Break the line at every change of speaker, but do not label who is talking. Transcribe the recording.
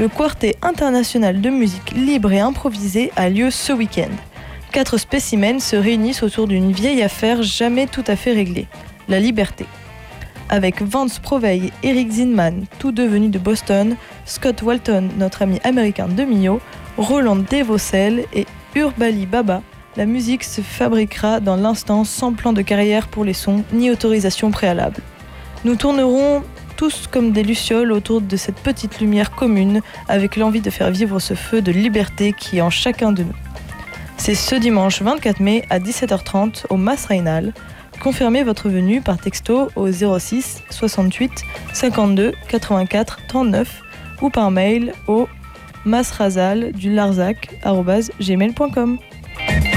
Le Quartet international de musique libre et improvisée a lieu ce week-end. 4 spécimens se réunissent autour d'une vieille affaire jamais tout à fait réglée, la liberté. Avec Vance Provey et Eric Zinman, tous deux venus de Boston, Scott Walton, notre ami américain de Millau, Roland Devaucel et Urbali Baba, la musique se fabriquera dans l'instant sans plan de carrière pour les sons ni autorisation préalable. Nous tournerons tous comme des lucioles autour de cette petite lumière commune avec l'envie de faire vivre ce feu de liberté qui est en chacun de nous. C'est ce dimanche 24 mai à 17h30 au Mas Reinal. Confirmez votre venue par texto au 06 68 52 84 39 ou par mail au masrazal@gmail.com.